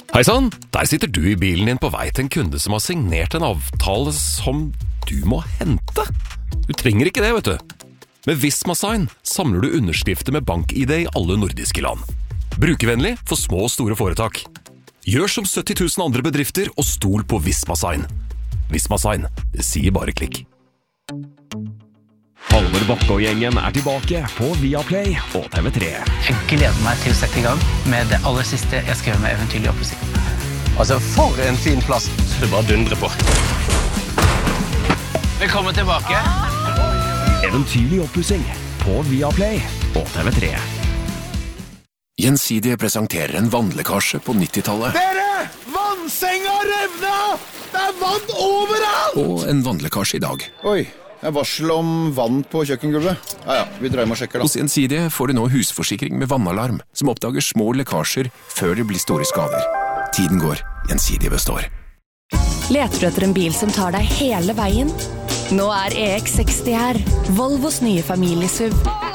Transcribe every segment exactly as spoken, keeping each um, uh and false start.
Hei sann, der sitter du i bilen din på vei til en kunde som har signert en avtale som du må hente. Du trenger ikke det, vet du. Med Visma-sign samler du underskrifter med bank-I D i alle nordiske land. Brukervennlig for små og store foretak. Gjør som sytti tusen andre bedrifter og stol på Visma-sign. Visma-sign, det sier bare klikk. Halvor Bakke og gjengen er tilbake på Viaplay og T V tre. Jeg gleder meg til å sette i gang med det aller siste jeg skrev med Eventyrlig oppussing. Altså, for en fin plass. Du bare dundrer på. Velkommen tilbake. Eventyrlig oppussing på Viaplay og T V tre. Gjensidige presenterer en vannlekkasje på nittitallet. Dere! Vannsenga revna! Det er vann overalt! Og en vannlekkasje i dag. Oi, jeg varsel om vann på kjøkkengulvet. Ja, ja, vi dreier med og sjekker da. Hos Gjensidige får du nå husforsikring med vannalarm, som oppdager små lekkasjer før det blir store skader. Tiden går, Gjensidige består. Leter du etter en bil som tar deg hele veien? Nå er E X seksti her, Volvos nye familiesuv.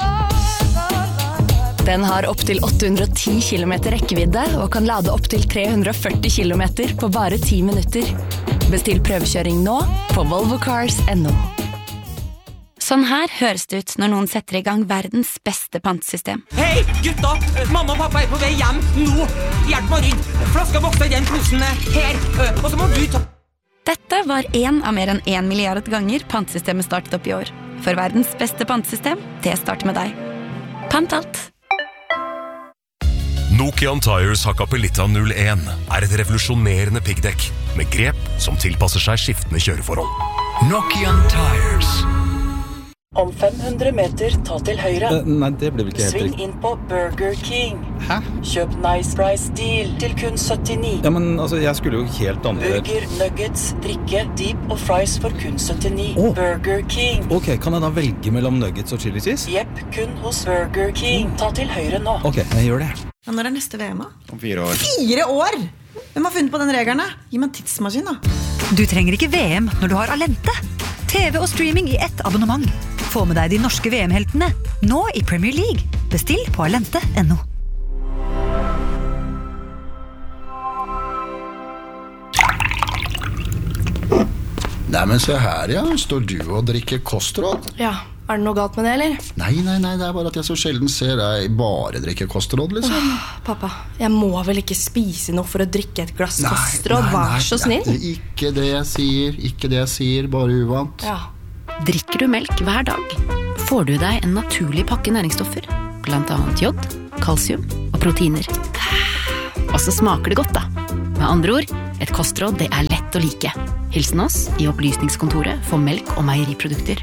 Den har opp til åtte hundre og ti kilometer rekkevidde og kan lade opp til tre hundre og førti kilometer på bare ti minutter. Bestill prøvekjøring nå på volvo cars punktum no. Sånn her høres det ut når noen setter i gang verdens beste pantesystem. Hei, gutta! Mamma og pappa er på vei hjem nå. Hjelp meg å rydde. Flaska vokser i den posen her. Og så må du ta... Dette var en av mer enn en milliard ganger pantesystemet startet opp i år. For verdens beste pantesystem, det starter med deg. Pant alt. Nokian Tires Hakkapelitta null en er et revolusjonerende piggdekk med grep som tilpasser seg skiftende kjøreforhold. Nokian Tires. Om fem hundre meter, ta til høyre. Uh, nei, det ble vel ikke helt Sving riktig. inn på Burger King. Hæ? Kjøp Nice Price Deal til kun syttini. Ja, men altså, jeg skulle jo helt andre... Burger, nuggets, drikke, deep og fries for kun syttini. Oh. Burger King. Ok, kan jeg da velge mellom nuggets og chili cheese? Jepp, kun hos Burger King. Ta til høyre nå. Ok, jeg gjør det. Men når er neste V M da? Om fire år. Fire år? Hvem har funnet på den reglene? Gi meg en tidsmaskin da. Du trenger ikke V M når du har Alente. T V og streaming i ett abonnement. Få med deg de norske V M-heltene, nå i Premier League. Bestill på alente punktum no. Nei, men se her, ja. Står du og drikker kostråd? Ja, er det noe galt med det, eller? Nei, nei, nei, det er bare at jeg så sjelden ser deg bare drikke kostråd, liksom. Åh, pappa, jeg må vel ikke spise noe for å drikke et glass kostråd, vær så snill. Nei, ikke det jeg sier, ikke det jeg sier, bare uvant. Ja. Drikker du melk hver dag, får du deg en naturlig pakke næringsstoffer, blant annet jod, kalsium og proteiner. Og så smaker det godt da. Med andre ord, et kostråd det er lett å like. Hilsen oss i opplysningskontoret for melk og meieriprodukter.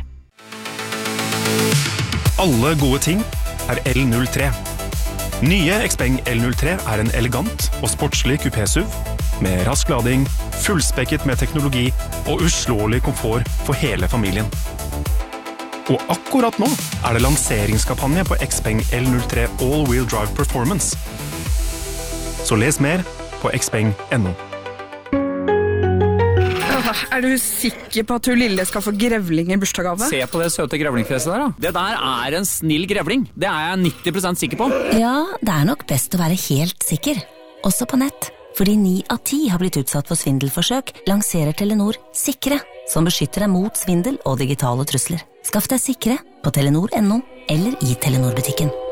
Alle gode ting er L null tre. Nye Xpeng L null tre er en elegant og sportslig kupé-SUV med rask lading, fullspekket med teknologi og uslåelig komfort for hele familien. Og akkurat nå er det lanseringskampanje på Xpeng L null tre All-Wheel Drive Performance. Så les mer på xpeng punktum no. Er du sikker på at hun lille skal få grevling i bursdagsgave? Se på det søte grevlingfjeset der da. Det der er en snill grevling. Det er jeg nitti prosent sikker på. Ja, det er nok best å være helt sikker. Også på nett. Fordi ni av ti har blitt utsatt for svindelforsøk, lanserer Telenor Sikre, som beskytter deg mot svindel og digitale trusler. Skaff deg Sikre på telenor punktum no eller i Telenor-butikken.